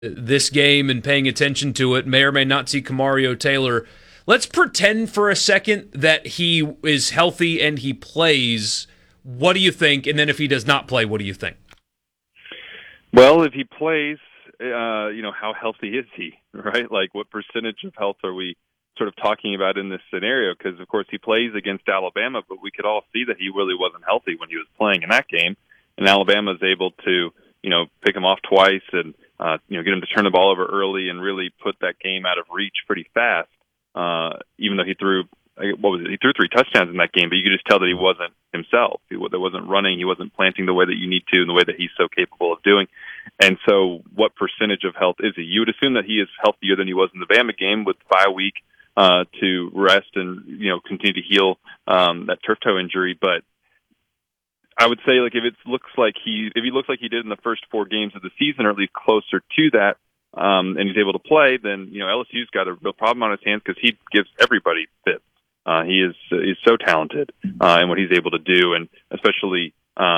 this game and paying attention to it may or may not see Kamario Taylor. Let's pretend for a second that he is healthy and he plays. What do you think? And then if he does not play, what do you think? Well, if he plays, how healthy is he, right? Like, what percentage of health are we sort of talking about in this scenario? Because, of course, he plays against Alabama, but we could all see that he really wasn't healthy when he was playing in that game. And Alabama is able to, pick him off twice and, get him to turn the ball over early and really put that game out of reach pretty fast. Even though he threw, he threw 3 touchdowns in that game, but you could just tell that he wasn't himself. He wasn't running. He wasn't planting the way that you need to and the way that he's so capable of doing. And so what percentage of health is he? You would assume that he is healthier than he was in the Bama game with bye week to rest and, continue to heal that turf toe injury. But I would say, like, if he looks like he did in the first 4 games of the season, or at least closer to that, and he's able to play, then LSU's got a real problem on his hands because he gives everybody fits. He's so talented in what he's able to do, and especially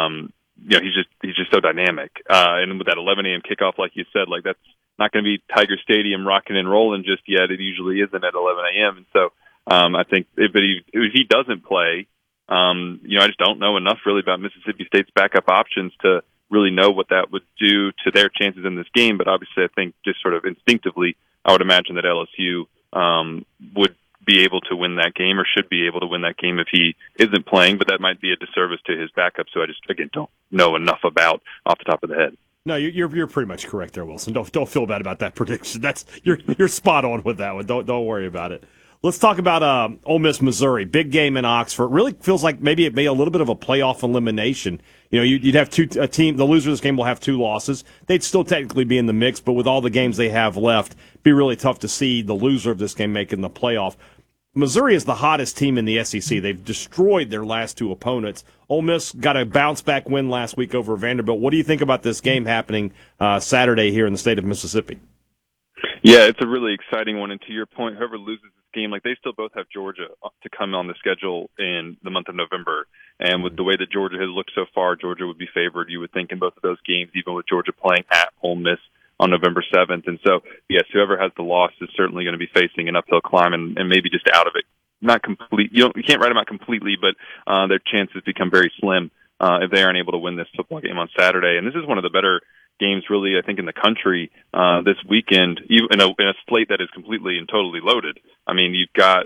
he's just so dynamic. And with that 11 a.m. kickoff, like you said, like, that's not going to be Tiger Stadium rocking and rolling just yet. It usually isn't at 11 a.m. And so I think if he doesn't play, I just don't know enough really about Mississippi State's backup options to really know what that would do to their chances in this game. But obviously, I think just sort of instinctively, I would imagine that LSU would be able to win that game, or should be able to win that game if he isn't playing. But that might be a disservice to his backup. So I just, again, don't know enough about off the top of the head. No, you're pretty much correct there, Wilson. Don't feel bad about that prediction. You're spot on with that one. Don't worry about it. Let's talk about Ole Miss, Missouri. Big game in Oxford. Really feels like maybe it made a little bit of a playoff elimination. You'd have a team. The loser of this game will have 2 losses. They'd still technically be in the mix, but with all the games they have left, it'd be really tough to see the loser of this game making the playoff. Missouri is the hottest team in the SEC. They've destroyed their last 2 opponents. Ole Miss got a bounce-back win last week over Vanderbilt. What do you think about this game happening Saturday here in the state of Mississippi? Yeah, it's a really exciting one. And to your point, whoever loses this game, like, they still both have Georgia to come on the schedule in the month of November. And with the way that Georgia has looked so far, Georgia would be favored, you would think, in both of those games, even with Georgia playing at Ole Miss on November 7th. And so, yes, whoever has the loss is certainly going to be facing an uphill climb and maybe just out of it. Not complete. You can't write them out completely, but their chances become very slim if they aren't able to win this football game on Saturday. And this is one of the better games, really, I think, in the country this weekend, in a slate that is completely and totally loaded. I mean, you've got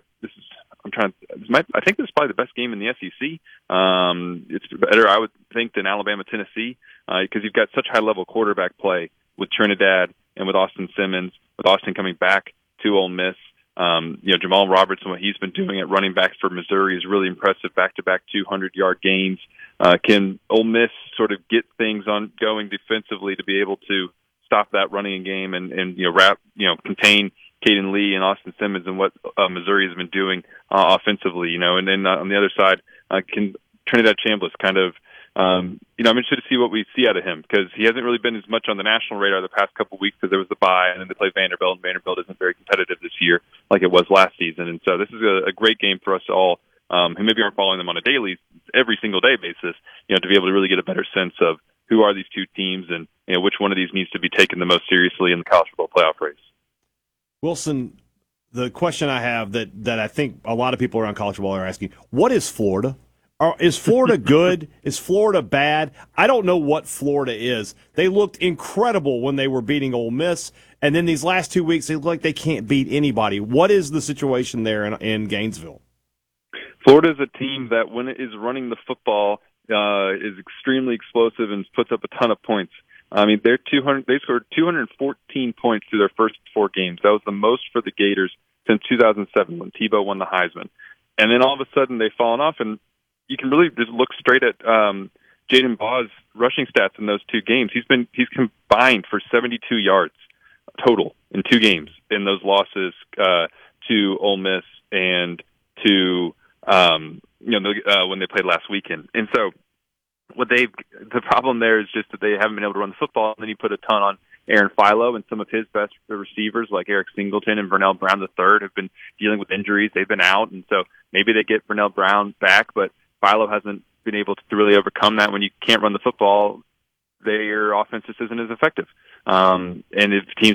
I think this is probably the best game in the SEC. It's better, I would think, than Alabama, Tennessee, because you've got such high-level quarterback play with Trinidad and with Austin Simmons, with Austin coming back to Ole Miss. Jamal Roberts and what he's been doing at running back for Missouri is really impressive. Back-to-back 200-yard games. Can Ole Miss sort of get things going defensively to be able to stop that running game and contain Caden Lee and Austin Simmons and what Missouri has been doing offensively? And then on the other side, can Trinidad Chambliss kind of I'm interested to see what we see out of him, because he hasn't really been as much on the national radar the past couple of weeks because there was the bye, and then they play Vanderbilt, and Vanderbilt isn't very competitive this year like it was last season. And so this is a great game for us all who maybe aren't following them on a daily, every single day basis, to be able to really get a better sense of who are these two teams and which one of these needs to be taken the most seriously in the college football playoff race. Wilson, the question I have that I think a lot of people around college football are asking, what is Florida? Is Florida good? Is Florida bad? I don't know what Florida is. They looked incredible when they were beating Ole Miss, and then these last 2 weeks, they look like they can't beat anybody. What is the situation there in Gainesville? Florida is a team that, when it is running the football, is extremely explosive and puts up a ton of points. I mean, they scored 214 points through their first 4 games. That was the most for the Gators since 2007 when Tebow won the Heisman. And then all of a sudden they've fallen off, and you can really just look straight at Jaden Baugh's rushing stats in those 2 games. He's combined for 72 yards total in 2 games in those losses to Ole Miss and to when they played last weekend. And so the problem there is just that they haven't been able to run the football. And then you put a ton on Aaron Philo, and some of his best receivers like Eric Singleton and Vernell Brown III have been dealing with injuries. They've been out, and so maybe they get Vernell Brown back, but Philo hasn't been able to really overcome that. When you can't run the football, their offense just isn't as effective. And if teams